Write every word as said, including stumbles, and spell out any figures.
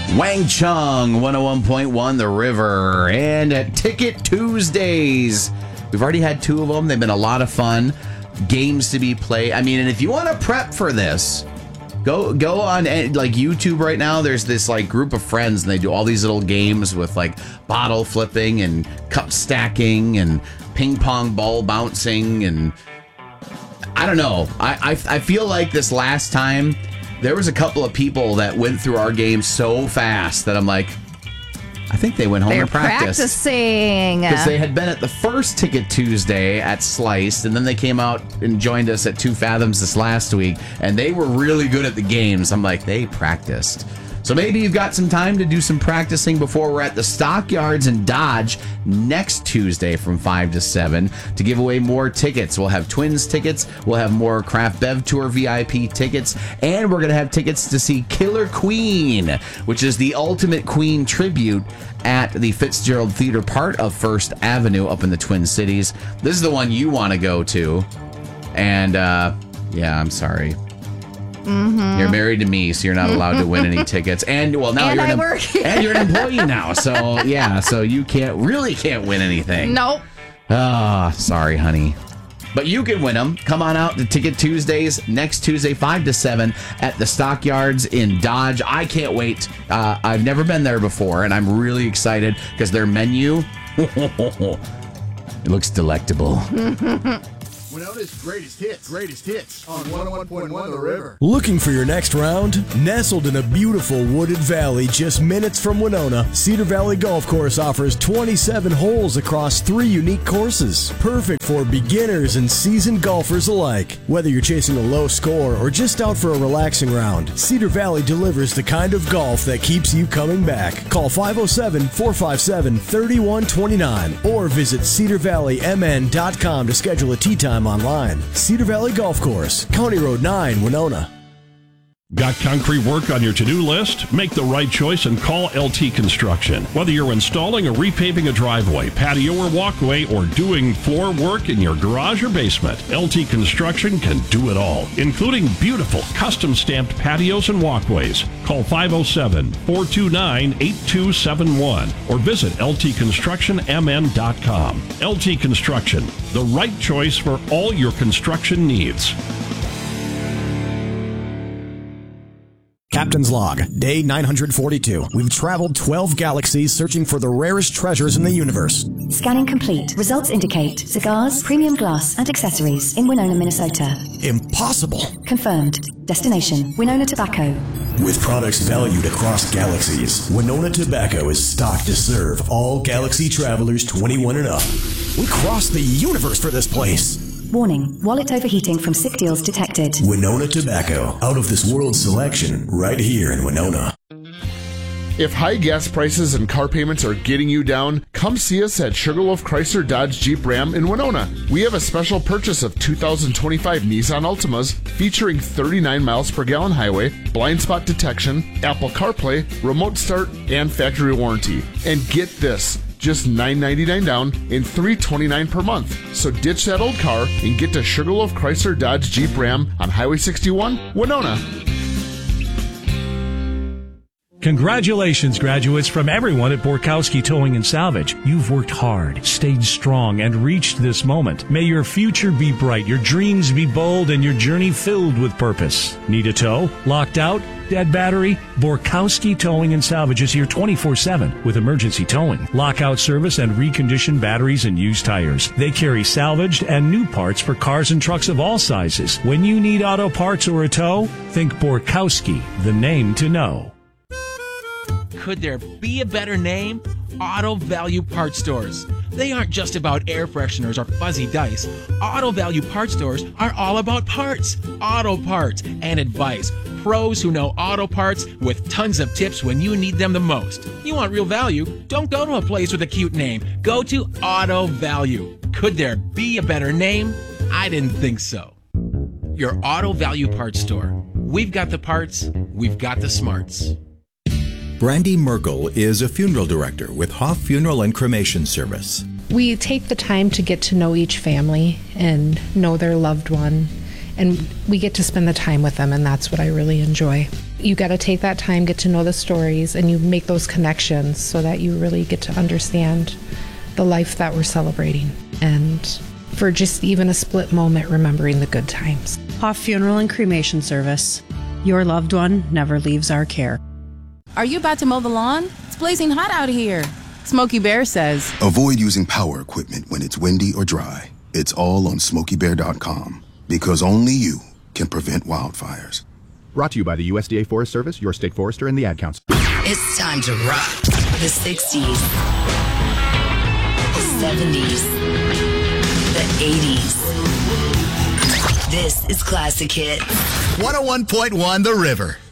Wang Chung, one oh one point one The River, and at Ticket Tuesdays. We've already had two of them. They've been a lot of fun. Games to be played. I mean, and if you want to prep for this, go go on like YouTube right now. There's this like group of friends, and they do all these little games with like bottle flipping and cup stacking and ping pong ball bouncing, and I don't know. I I, I feel like this last time there was a couple of people that went through our game so fast that I'm like, I think they went home They're and practiced. practicing. Because they had been at the first Ticket Tuesday at Sliced, and then they came out and joined us at Two Fathoms this last week, and they were really good at the games. I'm like, they practiced. So maybe you've got some time to do some practicing before we're at the Stockyards in Dodge next Tuesday from five to seven to give away more tickets. We'll have Twins tickets, we'll have more Craft Bev Tour V I P tickets, and we're going to have tickets to see Killer Queen, which is the ultimate Queen tribute at the Fitzgerald Theater, part of First Avenue up in the Twin Cities. This is the one you want to go to. And, uh, yeah, I'm sorry. Mm-hmm. You're married to me, so you're not allowed to win any tickets. And well, now and you're I an work. and you're an employee now. So yeah, so you can't really can't win anything. Nope. Ah, oh, sorry, honey. But you can win them. Come on out to Ticket Tuesdays next Tuesday, five to seven at the Stockyards in Dodge. I can't wait. Uh, I've never been there before, and I'm really excited because their menu, it looks delectable. Winona's greatest hits, greatest hits on one oh one point one The River. Looking for your next round? Nestled in a beautiful wooded valley just minutes from Winona, Cedar Valley Golf Course offers twenty-seven holes across three unique courses. Perfect for beginners and seasoned golfers alike. Whether you're chasing a low score or just out for a relaxing round, Cedar Valley delivers the kind of golf that keeps you coming back. Call five oh seven, four five seven, three one two nine or visit cedar valley m n dot com to schedule a tee time online. Cedar Valley Golf Course, County Road nine, Winona. Got concrete work on your to-do list? Make the right choice and call L T Construction. Whether you're installing or repaving a driveway, patio or walkway, or doing floor work in your garage or basement, L T Construction can do it all, including beautiful custom-stamped patios and walkways. Call five oh seven, four two nine, eight two seven one or visit L T construction m n dot com. L T Construction, the right choice for all your construction needs. Captain's Log, day nine hundred forty-two. We've traveled twelve galaxies searching for the rarest treasures in the universe. Scanning complete. Results indicate cigars, premium glass, and accessories in Winona, Minnesota. Impossible. Confirmed. Destination, Winona Tobacco. With products valued across galaxies, Winona Tobacco is stocked to serve all galaxy travelers twenty-one and up. We crossed the universe for this place. Warning, wallet overheating from sick deals detected. Winona Tobacco, out of this world selection, right here in Winona. If high gas prices and car payments are getting you down, come see us at Sugarloaf Chrysler Dodge Jeep Ram in Winona. We have a special purchase of two thousand twenty-five Nissan Altimas featuring thirty-nine miles per gallon highway, blind spot detection, Apple CarPlay, remote start, and factory warranty. And get this, just nine ninety-nine down and three twenty-nine per month. So ditch that old car and get to Sugarloaf Chrysler Dodge Jeep Ram on Highway sixty-one, Winona. Congratulations, graduates, from everyone at Borkowski Towing and Salvage. You've worked hard, stayed strong, and reached this moment. May your future be bright, your dreams be bold, and your journey filled with purpose. Need a tow? Locked out? Dead battery? Borkowski Towing and Salvage is here twenty-four seven with emergency towing, lockout service, and reconditioned batteries and used tires. They carry salvaged and new parts for cars and trucks of all sizes. When you need auto parts or a tow, think Borkowski, the name to know. Could there be a better name? Auto Value Parts Stores. They aren't just about air fresheners or fuzzy dice. Auto Value Parts Stores are all about parts, auto parts, and advice. Pros who know auto parts with tons of tips when you need them the most. You want real value? Don't go to a place with a cute name. Go to Auto Value. Could there be a better name? I didn't think so. Your Auto Value Parts Store. We've got the parts, we've got the smarts. Brandy Merkel is a funeral director with Hoff Funeral and Cremation Service. We take the time to get to know each family and know their loved one and we get to spend the time with them, and that's what I really enjoy. You got to take that time, get to know the stories, and you make those connections so that you really get to understand the life that we're celebrating, and for just even a split moment, remembering the good times. Hoff Funeral and Cremation Service. Your loved one never leaves our care. Are you about to mow the lawn? It's blazing hot out here. Smokey Bear says, avoid using power equipment when it's windy or dry. It's all on smokey bear dot com, because only you can prevent wildfires. Brought to you by the U S D A Forest Service, your state forester, and the Ad Council. It's time to rock the sixties, the seventies, the eighties. This is Classic Hit. one oh one point one The River.